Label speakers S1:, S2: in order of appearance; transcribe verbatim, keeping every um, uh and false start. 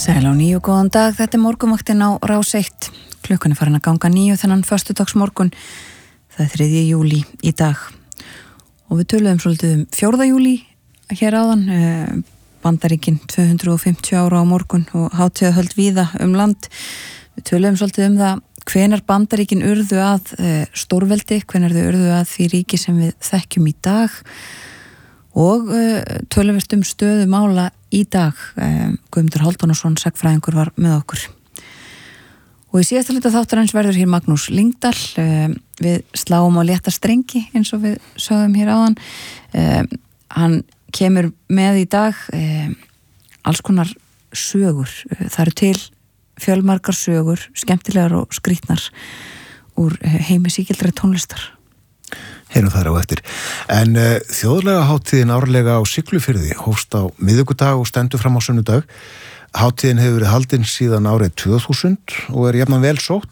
S1: Sæl á níu, góðan dag, þetta er morgunvaktin á Rás eitt. Klukkan er farin að ganga níu þennan föstudagsmorgun. Það er þriðji júlí í dag. Og við töluðum svolítið um fjórða júlí hér áðan. Bandaríkin tvö hundruð fimmtíu ára á morgun og hátíðahöld víða um land. Við töluðum svolítið um það hvenær Bandaríkin urðu að stórveldi, hvenær þau urðu að því ríki sem við þekkjum í dag. Og uh, töluvert um stöðu mála í dag. Um, Guðmundur Hálfdanarson, sagnfræðingur, var með okkur. Og í síðasta hluta þáttarins verður hér Magnús Lyngdal. Um, við sláum á létta strengi, eins og við sögðum hér áðan. Um, hann kemur með í dag um, alls konar sögur. Það eru til fjölmargar sögur, skemmtilegar og skrýtnar úr heimi sígildri tónlistar.
S2: Heyrum þar á eftir. En uh, þjóðlega hátíðin árlega á Siglufirði hófst á miðvikudag og stendur fram á sunnudag. Hátíðin hefur verið haldin síðan árið tvö þúsund og er jafnan vel sótt.